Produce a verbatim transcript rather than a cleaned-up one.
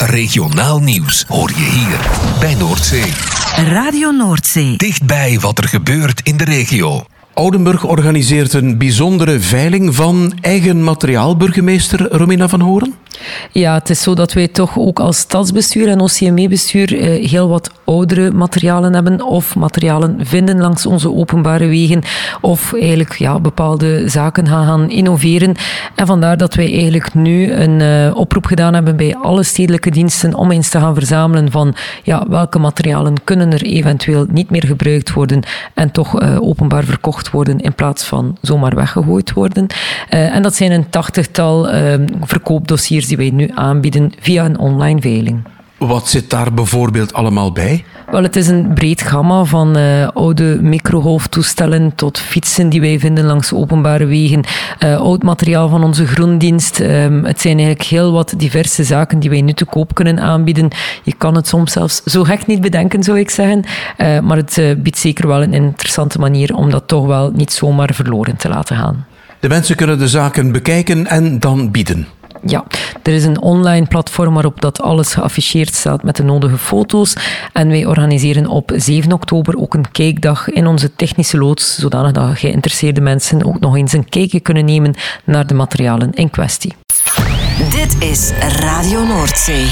Regionaal nieuws hoor je hier bij Noordzee. Radio Noordzee. Dichtbij wat er gebeurt in de regio. Oudenburg organiseert een bijzondere veiling van eigen materiaal, burgemeester Romina van Horen. Ja, het is zo dat wij toch ook als stadsbestuur en O C M E-bestuur eh, heel wat oudere materialen hebben of materialen vinden langs onze openbare wegen of eigenlijk ja, bepaalde zaken gaan, gaan innoveren. En vandaar dat wij eigenlijk nu een uh, oproep gedaan hebben bij alle stedelijke diensten om eens te gaan verzamelen van ja, welke materialen kunnen er eventueel niet meer gebruikt worden en toch uh, openbaar verkocht worden in plaats van zomaar weggegooid worden. Uh, en dat zijn een tachtigtal uh, verkoopdossiers die wij nu aanbieden via een online veiling. Wat zit daar bijvoorbeeld allemaal bij? Wel, het is een breed gamma van uh, oude microgolftoestellen tot fietsen die wij vinden langs openbare wegen, uh, oud materiaal van onze groendienst. Um, het zijn eigenlijk heel wat diverse zaken die wij nu te koop kunnen aanbieden. Je kan het soms zelfs zo gek niet bedenken, zou ik zeggen. Uh, maar het uh, biedt zeker wel een interessante manier om dat toch wel niet zomaar verloren te laten gaan. De mensen kunnen de zaken bekijken en dan bieden. Ja, er is een online platform waarop dat alles geafficheerd staat met de nodige foto's. En wij organiseren op zeven oktober ook een kijkdag in onze technische loods, zodanig dat geïnteresseerde mensen ook nog eens een kijkje kunnen nemen naar de materialen in kwestie. Dit is Radio Noordzee.